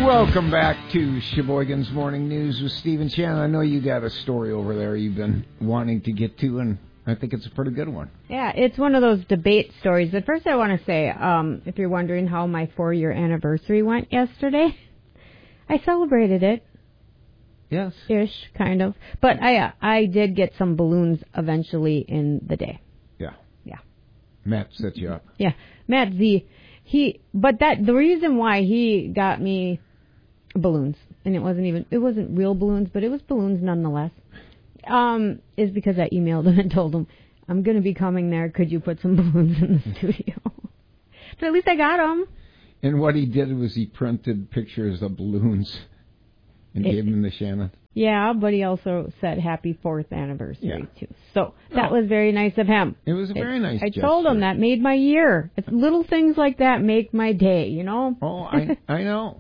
Welcome back to Sheboygan's Morning News with Steve and Shannon. I know you got a story over there you've been wanting to get to, and I think it's a pretty good one. Yeah, it's one of those debate stories. But first I want to say, if you're wondering how my 4-year anniversary went yesterday, I celebrated it. Yes. Ish, kind of. But I did get some balloons eventually in the day. Yeah. Yeah. Matt set you up. Yeah. Matt Z. The reason why he got me balloons, and it wasn't real balloons, but it was balloons nonetheless, is because I emailed him and told him, I'm going to be coming there. Could you put some balloons in the studio? But at least I got them. And what he did was he printed pictures of balloons and gave them to Shannon. Yeah, but he also said happy 4th anniversary, too. So that was very nice of him. It was a very nice gesture. I told him that made my year. It's little things like that make my day, you know? Oh, I know.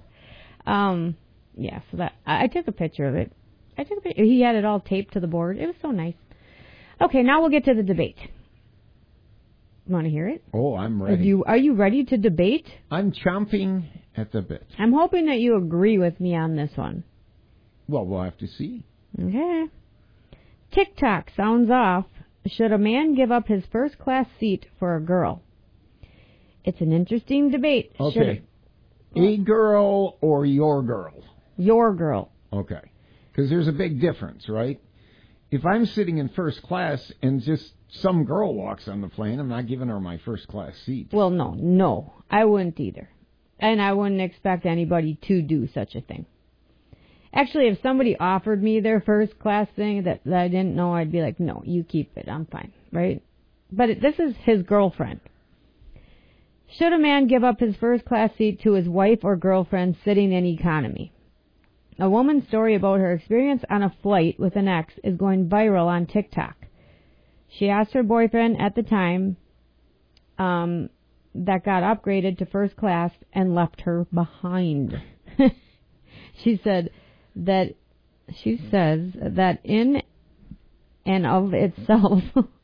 Yeah, so that I took a picture of it. He had it all taped to the board. It was so nice. Okay, now we'll get to the debate. Want to hear it? Oh, I'm ready. Are you ready to debate? I'm chomping at the bit. I'm hoping that you agree with me on this one. Well, we'll have to see. Okay. TikTok sounds off. Should a man give up his first-class seat for a girl? It's an interesting debate. Okay. A girl or your girl? Your girl. Okay. Because there's a big difference, right? If I'm sitting in first class and just some girl walks on the plane, I'm not giving her my first-class seat. Well, no. I wouldn't either. And I wouldn't expect anybody to do such a thing. Actually, if somebody offered me their first class thing that I didn't know, I'd be like, no, you keep it. I'm fine, right? But this is his girlfriend. Should a man give up his first class seat to his wife or girlfriend sitting in economy? A woman's story about her experience on a flight with an ex is going viral on TikTok. She asked her boyfriend at the time that got upgraded to first class and left her behind. She says that in and of itself,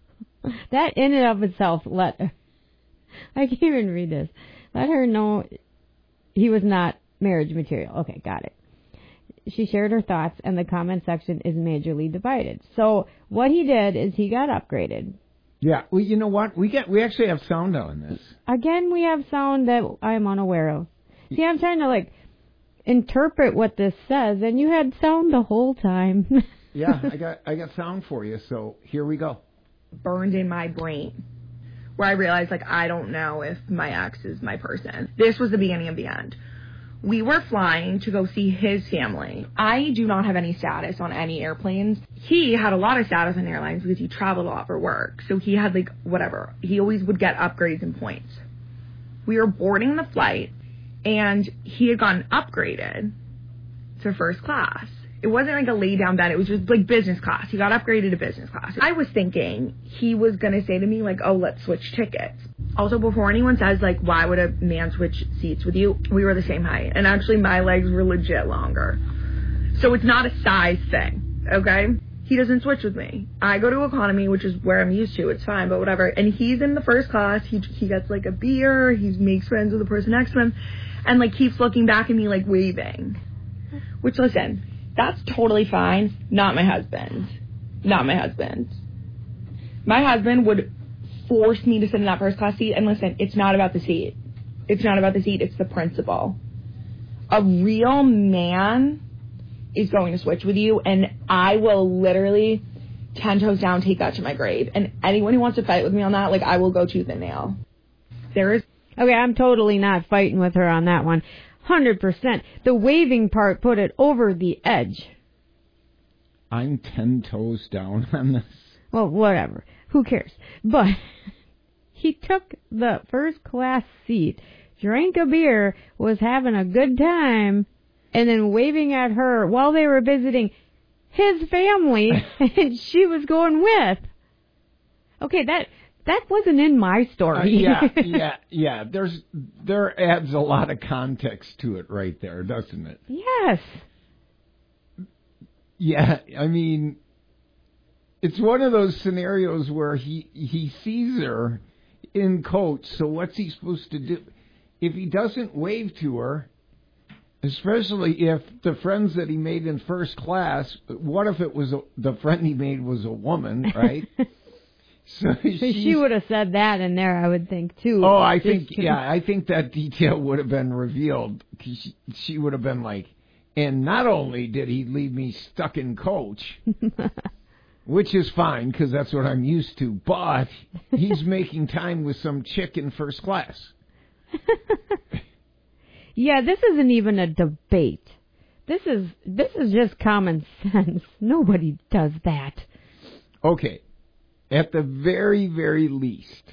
I can't even read this, let her know he was not marriage material. Okay, got it. She shared her thoughts, and the comment section is majorly divided. So what he did is he got upgraded. Yeah, well, you know what? We actually have sound on this. Again, we have sound that I'm unaware of. See, I'm trying to, interpret what this says, and you had sound the whole time. Yeah, I got sound for you, so here we go. Burned in my brain, where I realized, I don't know if my ex is my person. This was the beginning of the end. We were flying to go see his family. I do not have any status on any airplanes. He had a lot of status on airlines because he traveled a lot for work. So he had, whatever. He always would get upgrades and points. We were boarding the flight, and he had gotten upgraded to first class. It wasn't a lay-down bed. It was just, business class. He got upgraded to business class. I was thinking he was going to say to me, oh, let's switch tickets. Also, before anyone says, why would a man switch seats with you, we were the same height. And actually, my legs were legit longer. So it's not a size thing, okay? He doesn't switch with me. I go to economy, which is where I'm used to. It's fine, but whatever. And he's in the first class. He gets, a beer. He makes friends with the person next to him. And, keeps looking back at me, waving. Which, listen, that's totally fine. Not my husband. Not my husband. My husband would force me to sit in that first class seat. And listen, it's not about the seat. It's not about the seat. It's the principle. A real man is going to switch with you. And I will literally 10 toes down take that to my grave. And anyone who wants to fight with me on that, I will go tooth and nail. Okay, I'm totally not fighting with her on that one. 100%. The waving part put it over the edge. I'm 10 toes down on this. Well, whatever. Who cares? But he took the first class seat, drank a beer, was having a good time, and then waving at her while they were visiting his family, and she was going with. Okay, that wasn't in my story. Yeah. There adds a lot of context to it right there, doesn't it? Yes. Yeah, I mean, it's one of those scenarios where he sees her in coach, so what's he supposed to do? If he doesn't wave to her, Especially if the friends that he made in first class, what if it was the friend he made was a woman, right? So she would have said that in there, I would think, too. Oh, I think that detail would have been revealed. She would have been like, and not only did he leave me stuck in coach, which is fine because that's what I'm used to, but he's making time with some chick in first class. Yeah, this isn't even a debate. This is just common sense. Nobody does that. Okay. At the very, very least,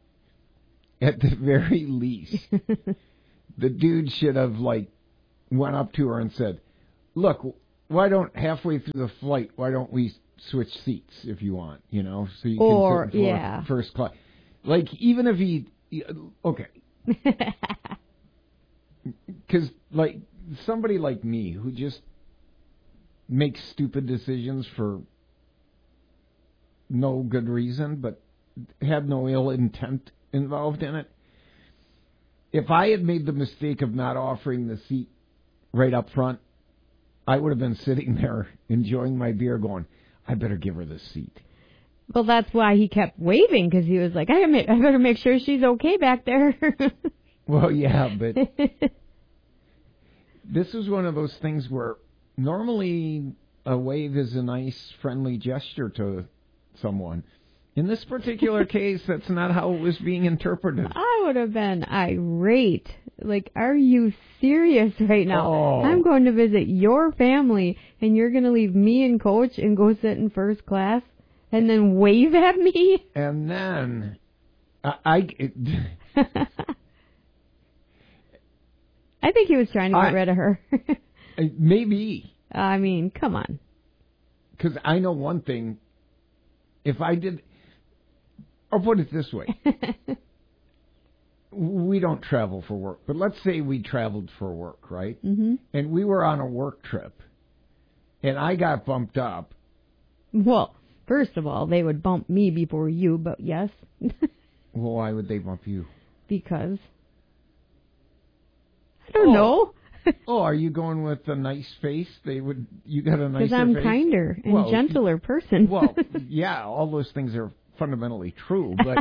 the dude should have, like, went up to her and said, look, halfway through the flight, why don't we switch seats if you want, you know, so you can sit in first class. Like, even if okay. Because, like, somebody like me who just makes stupid decisions for no good reason, but had no ill intent involved in it. If I had made the mistake of not offering the seat right up front, I would have been sitting there enjoying my beer going, I better give her the seat. Well, that's why he kept waving, because he was like, I better make sure she's okay back there. Well, yeah, but this is one of those things where normally a wave is a nice, friendly gesture to someone. In this particular case, that's not how it was being interpreted. I would have been irate. Like, are you serious right now? Oh. I'm going to visit your family, and you're going to leave me and Coach and go sit in first class and then wave at me? And then I think he was trying to get rid of her. Maybe. I mean, come on. Because I know one thing. If I did, I'll put it this way. We don't travel for work, but let's say we traveled for work, right? Mm-hmm. And we were on a work trip, and I got bumped up. Well, first of all, they would bump me before you, but yes. Well, why would they bump you? Because. I don't know. Oh, are you going with a nice face? You got a nicer face? Because I'm kinder and gentler person. Well, yeah, all those things are fundamentally true, but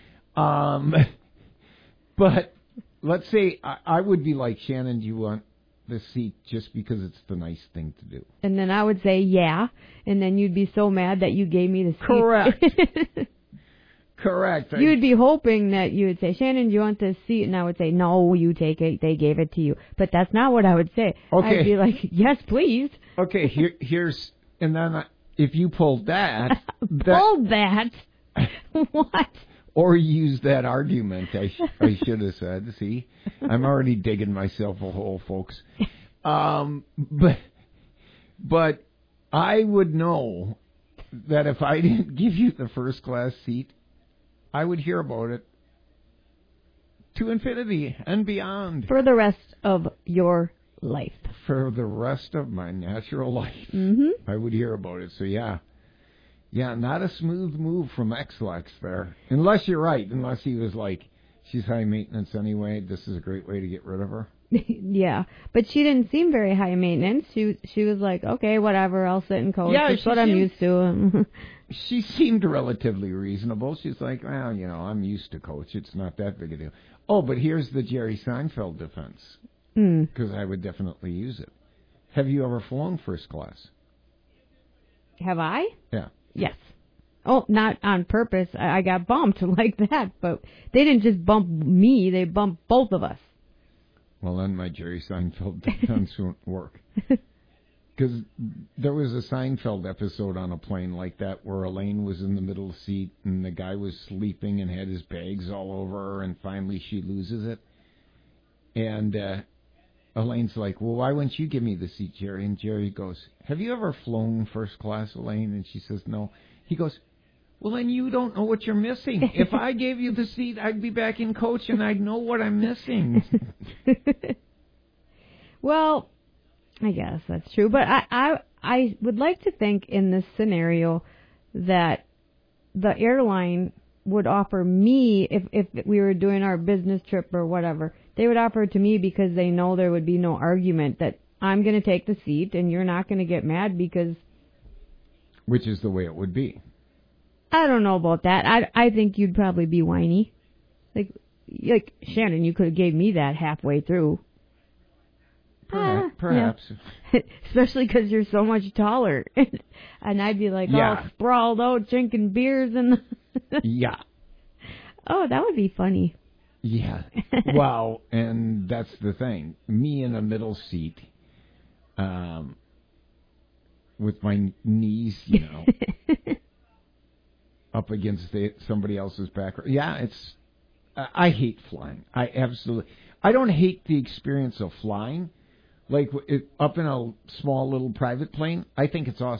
but let's say I would be like, Shannon, do you want the seat just because it's the nice thing to do? And then I would say, yeah, and then you'd be so mad that you gave me the seat. Correct. Correct. You'd be hoping that you would say, Shannon, do you want this seat? And I would say, no, you take it. They gave it to you. But that's not what I would say. Okay. I'd be like, yes, please. Okay, here's, and then if you pulled that. Pulled that? What? Or use that argument, I should have said. See, I'm already digging myself a hole, folks. But I would know that if I didn't give you the first class seat, I would hear about it to infinity and beyond. For the rest of your life. For the rest of my natural life. Mm-hmm. I would hear about it. So, yeah. Yeah, not a smooth move from X-Lex there. Unless you're right. Unless he was like, she's high maintenance anyway. This is a great way to get rid of her. Yeah, but she didn't seem very high maintenance. She was like, okay, whatever, I'll sit and coach. Yeah, that's what I'm used to. She seemed relatively reasonable. She's like, well, you know, I'm used to coach. It's not that big a deal. Oh, but here's the Jerry Seinfeld defense. Because I would definitely use it. Have you ever flown first class? Have I? Yeah. Yes. Oh, not on purpose. I got bumped like that, but they didn't just bump me. They bumped both of us. Well, then my Jerry Seinfeld defense won't work. Because there was a Seinfeld episode on a plane like that where Elaine was in the middle seat and the guy was sleeping and had his bags all over her, and finally she loses it. And Elaine's like, well, why wouldn't you give me the seat, Jerry? And Jerry goes, have you ever flown first class, Elaine? And she says, no. He goes, well, then you don't know what you're missing. If I gave you the seat, I'd be back in coach and I'd know what I'm missing. Well, I guess that's true. But I would like to think in this scenario that the airline would offer me, if we were doing our business trip or whatever, They would offer it to me because they know there would be no argument that I'm going to take the seat and you're not going to get mad because... Which is the way it would be. I don't know about that. I think you'd probably be whiny. Like Shannon, you could have gave me that halfway through. Perhaps. Yeah. Especially because you're so much taller. And I'd be like all sprawled out drinking beers and... Yeah. Oh, that would be funny. Yeah. Well, and that's the thing. Me in a middle seat, with my knees, up against somebody else's back. Yeah, it's... I hate flying. I don't hate the experience of flying. Like up in a small little private plane, I think it's awesome.